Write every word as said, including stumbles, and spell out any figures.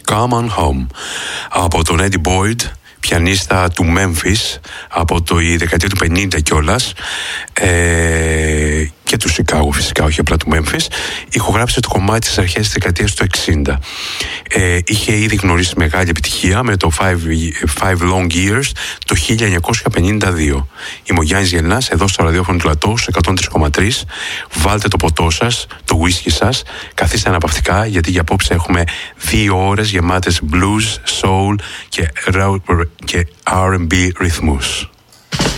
Come On Home από τον Eddie Boyd, πιανίστα του Memphis από το η δεκαετία του πενήντα κιόλας, ε, και του Σικάγο φυσικά, όχι απλά του Memphis. Ηχογράφησε το κομμάτι στις αρχές της δεκαετίας του εξήντα. Ε, είχε ήδη γνωρίσει μεγάλη επιτυχία με το Five, Five Long Years το χίλια εννιακόσια πενήντα δύο. Είμαι ο Γιάννης Γελνάς, εδώ στο ραδιόφωνο του Λατό, εκατόν τρία κόμμα τρία. Βάλτε το ποτό σας, το whisky σας, καθίστε αναπαυτικά, γιατί για απόψε έχουμε δύο ώρες γεμάτες blues, soul και, και αρ εντ μπι ρυθμούς.